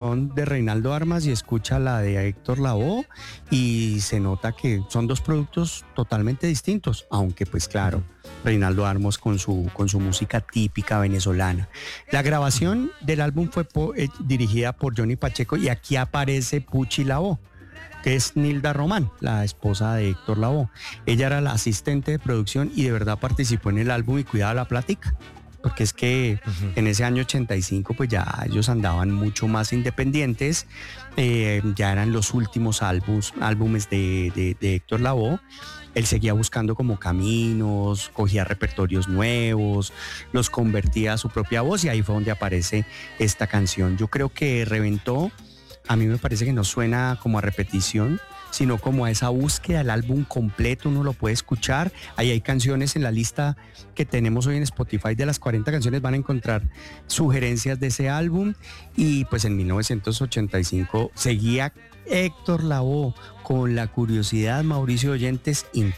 canción de Reinaldo Armas y escucha la de Héctor Lavoe y se nota que son dos productos totalmente distintos, aunque pues claro, Reinaldo Armas con su música típica venezolana. La grabación del álbum fue dirigida por Johnny Pacheco y aquí aparece Puchi Lavoe, que es Nilda Román, la esposa de Héctor Lavoe. Ella era la asistente de producción y de verdad participó en el álbum y cuidaba la plática. Porque es que en ese año 85 pues ya ellos andaban mucho más independientes, ya eran los últimos álbumes de Héctor Lavoe. Él seguía buscando como caminos, cogía repertorios nuevos, los convertía a su propia voz y ahí fue donde aparece esta canción. Yo creo que reventó. A mí me parece que no suena como a repetición, sino como a esa búsqueda. El álbum completo uno lo puede escuchar. Ahí hay canciones en la lista que tenemos hoy en Spotify. De las 40 canciones van a encontrar sugerencias de ese álbum. Y pues en 1985 seguía Héctor Lavoe con la curiosidad, Mauricio Oyentes,